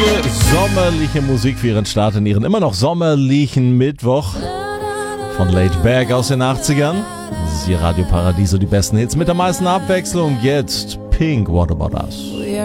Richtige sommerliche Musik für Ihren Start in Ihren immer noch sommerlichen Mittwoch. Von Laid Back aus den 80ern. Das ist Ihr Radio Paradiso, die besten Hits mit der meisten Abwechslung. Jetzt Pink, What About Us?